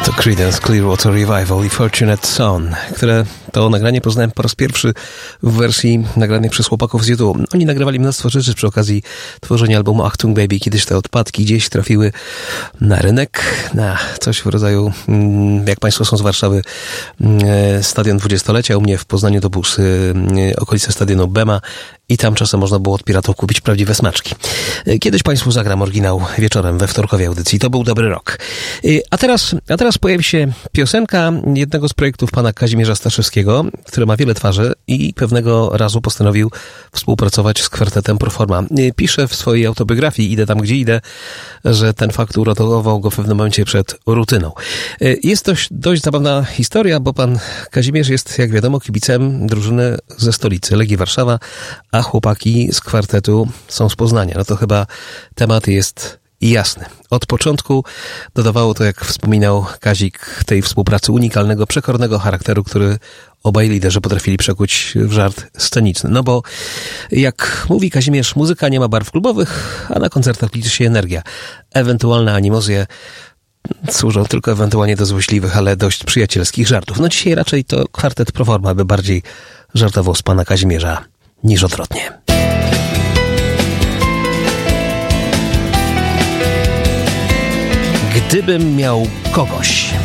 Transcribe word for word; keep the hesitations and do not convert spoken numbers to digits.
Creedence Clearwater Revival i Fortunate Son, które to nagranie poznałem po raz pierwszy w wersji nagranej przez chłopaków z YouTube. Oni nagrywali mnóstwo rzeczy przy okazji tworzenia albumu Achtung Baby. Kiedyś te odpadki gdzieś trafiły na rynek, na coś w rodzaju, jak Państwo są z Warszawy, stadion dwudziestolecia. U mnie w Poznaniu to był okolice stadionu Bema i tam czasem można było od piratów kupić prawdziwe smaczki. Kiedyś Państwu zagram oryginał wieczorem we wtorkowej audycji. To był dobry rok. A teraz, a teraz pojawi się piosenka jednego z projektów pana Kazimierza Staszewskiego, który ma wiele twarzy i pewnego razu postanowił współpracować z kwartetem Proforma. Pisze w swojej autobiografii Idę tam, gdzie idę, że ten fakt uratował go w pewnym momencie przed rutyną. Jest to dość zabawna historia, bo pan Kazimierz jest, jak wiadomo, kibicem drużyny ze stolicy, Legii Warszawa, a chłopaki z kwartetu są z Poznania. No to chyba temat jest jasny. Od początku dodawało to, jak wspominał Kazik, tej współpracy unikalnego, przekornego charakteru, który obaj liderzy potrafili przekuć w żart sceniczny. No bo, jak mówi Kazimierz, muzyka nie ma barw klubowych, a na koncertach liczy się energia. Ewentualne animozje służą tylko ewentualnie do złośliwych, ale dość przyjacielskich żartów. No dzisiaj raczej to kwartet Proforma by bardziej żartował z pana Kazimierza niż odwrotnie. Gdybym miał kogoś.